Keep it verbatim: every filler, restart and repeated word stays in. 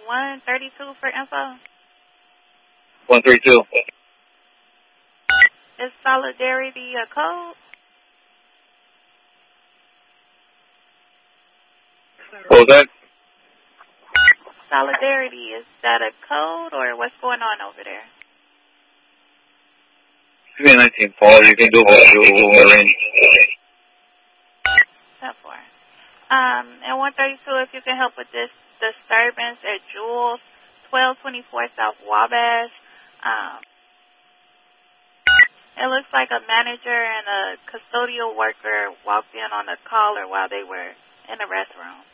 one thirty-two for info. one thirty-two. Is Solidarity a code? What was that? Solidarity, is that a code or what's going on over there? Give me a nineteen, Paul. You can do what you arrange. ten four. Um, and one thirty-two, if you can help with this disturbance at Jules, twelve twenty-four South Wabash. Um, it looks like a manager and a custodial worker walked in on a caller while they were in the restroom.